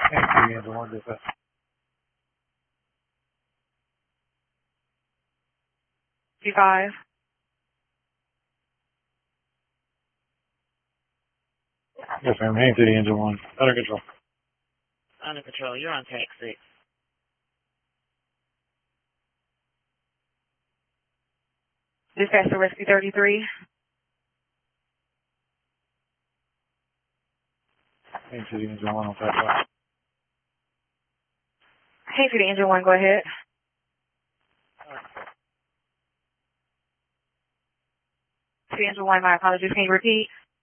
Thank you, Engine 1, dispatch. C5. Yes, ma'am. Haines City, Engine 1. Under control. Under control. You're on tag 6. Dispatch to Rescue 33. Haines City, Engine 1 on tag 5. Hey, City Engine 1, go ahead. City Engine 1, my apologies. Can you repeat?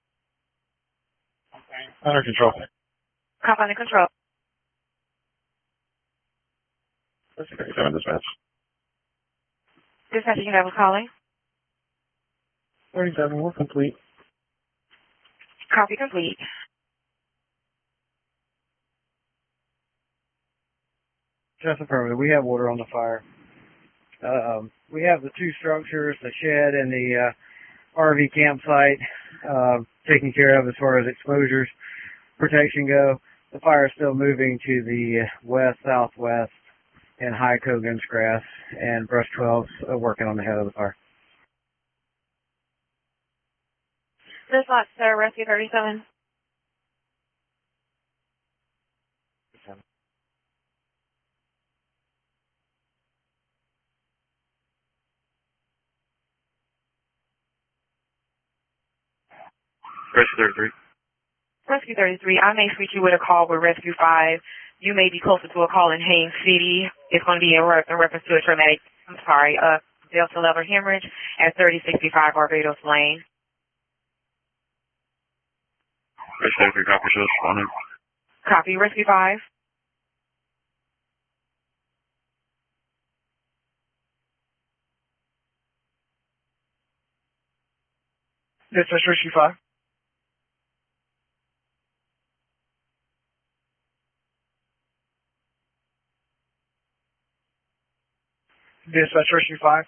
Under control. Cop under control. That's 37, dispatch. Dispatch, you have a calling. 37, we're complete. Copy complete. Just affirmative. We have water on the fire. We have the two structures, the shed and the RV campsite, taken care of as far as exposures, protection go. The fire is still moving to the west, southwest, and high Kogan's grass, and Brush 12's working on the head of the fire. This lot, sir, Rescue 37. Rescue 33. Rescue 33, I may switch you with a call with Rescue 5. You may be closer to a call in Haines City. It's going to be in reference to a traumatic, Delta level hemorrhage at 3065 Barbados Lane. Rescue 33, copy, show responding. Copy, Rescue 5. Dispatch Rescue 5. Dispatch Rescue 5.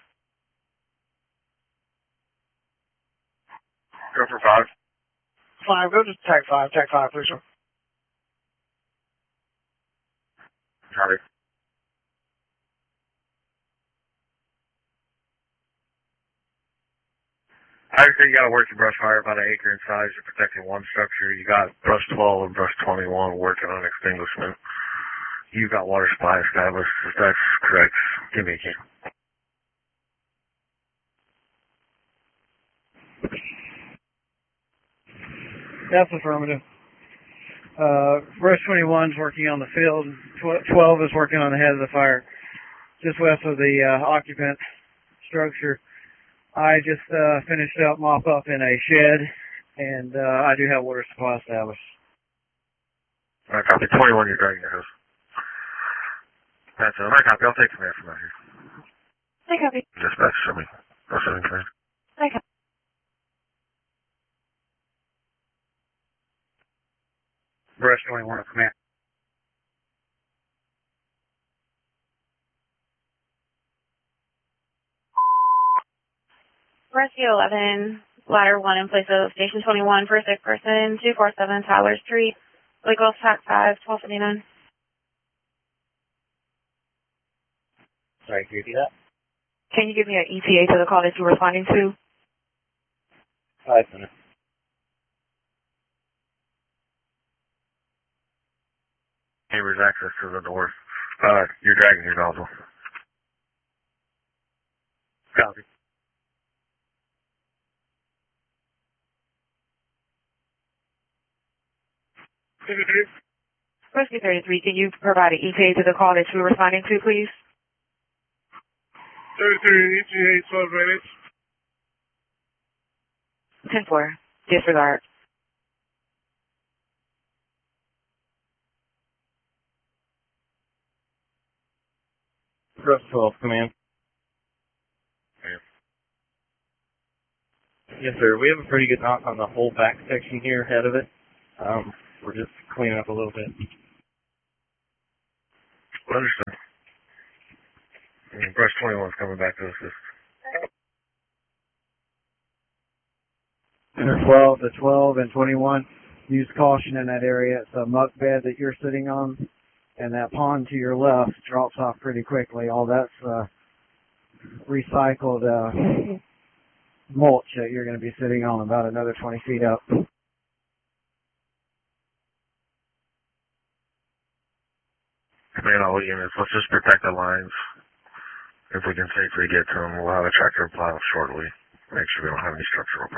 Go for 5. 5, go to tag 5. Tag 5, please, sir. Copy. Obviously, you got to work your brush fire about an acre in size. You're protecting one structure. You got brush 12 and brush 21 working on extinguishment. You've got water supply established. If that's correct, give me a key. That's affirmative. Brush 21 is working on the field. 12 is working on the head of the fire, just west of the occupant structure. I just finished up mop up in a shed, and I do have water supply established. All right, copy. 21, you're dragging your hose. That's it. All right, copy. I'll take command from out here. Hey, copy. Dispatch, show me. I'll send command. Hey, copy. Brush 21, command. Rescue 11, ladder 1 in place of Station 21 for a sick person, 247 Tyler Street, legal tax 5, 1259. Sorry, can you do that? Can you give me an ETA to the call that you're responding to? 5 minutes. Chambers access to the door. You're dragging your nozzle. Copy. Rescue 33, can you provide an ETA to the call that you're responding to, please? 33, ETA, 12 minutes. 10-4. Disregard. Brush 12, command. Yes, sir. We have a pretty good knock on the whole back section here ahead of it. We're just cleaning up a little bit. Understood. Brush 21's coming back to assist. Center 12 to 12 and 21. use caution in that area. It's a muck bed that you're sitting on, and that pond to your left drops off pretty quickly. All that's recycled mulch that you're going to be sitting on about another 20 feet up. Man, all units, let's just protect the lines. If we can safely get to them, we'll have a tractor plow shortly. Make sure we don't have any structural problems.